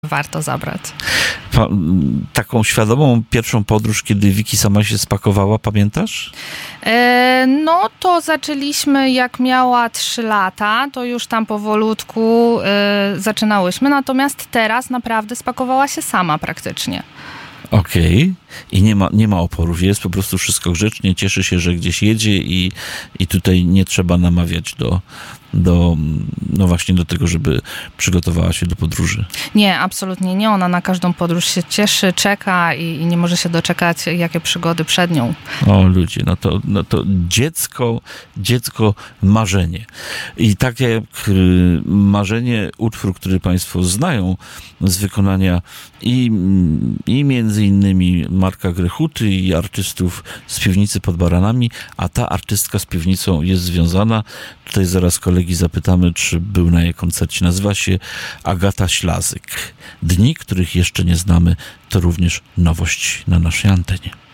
warto zabrać. Taką świadomą pierwszą podróż, kiedy Wiki sama się spakowała, pamiętasz? No to zaczęliśmy jak miała 3 lata, to już tam powolutku zaczynałyśmy, natomiast teraz naprawdę spakowała się sama praktycznie. Okej. I nie ma oporów, jest po prostu wszystko grzecznie, cieszy się, że gdzieś jedzie i tutaj nie trzeba namawiać no właśnie do tego, żeby przygotowała się do podróży. Nie, absolutnie nie. Ona na każdą podróż się cieszy, czeka i nie może się doczekać, jakie przygody przed nią. O ludzie, no to dziecko marzenie. I tak jak marzenie, utwór, który państwo znają z wykonania i między innymi Marka Grechuty i artystów z Piwnicy pod Baranami, a ta artystka z Piwnicą jest związana. Tutaj zaraz kolegi zapytamy, czy był na jej koncercie. Nazywa się Agata Ślazyk. Dni, których jeszcze nie znamy, to również nowość na naszej antenie.